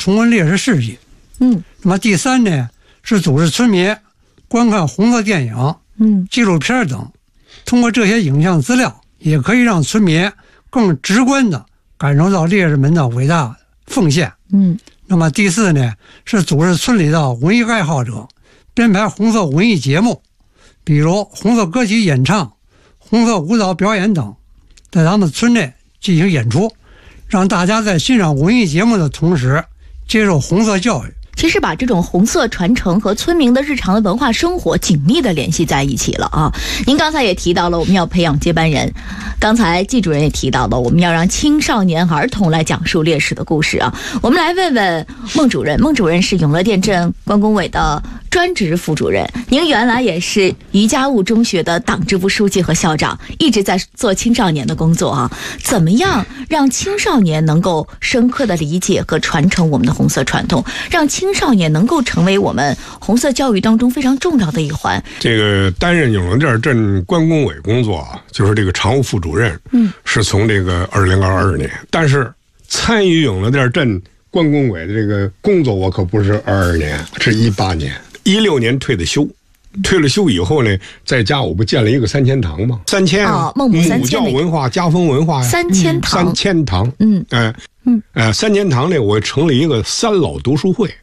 重温烈士事迹。那么第3呢，是组织村民观看红色电影、纪录片等，通过这些影像资料，也可以让村民更直观地感受到烈士们的伟大奉献。那么第4呢，是组织村里的文艺爱好者编排红色文艺节目，比如红色歌曲演唱、红色舞蹈表演等，在他们村内进行演出，让大家在欣赏文艺节目的同时接受红色教育。 其实把这种红色传承和村民的日常的文化生活紧密的联系在一起了啊！您刚才也提到了我们要培养接班人，刚才季主任也提到了我们要让青少年儿童来讲述烈士的故事啊！我们来问问孟主任，孟主任是永乐店镇关工委的专职副主任，您原来也是余家务中学的党支部书记和校长，一直在做青少年的工作啊！怎么样让青少年能够深刻的理解和传承我们的红色传统，让青少年能够成为我们红色教育当中非常重要的一环？ 这个担任永乐店镇关工委工作啊，就是这个常务副主任，是从这个2022年，但是参与永乐店镇关工委的这个工作，我可不是22年，是18年，16年退的休。退了休以后呢，在家我不建了一个3000堂吗？3000母教文化、家风文化呀，3000堂，3000堂，3000堂呢，我成立一个3老读书会，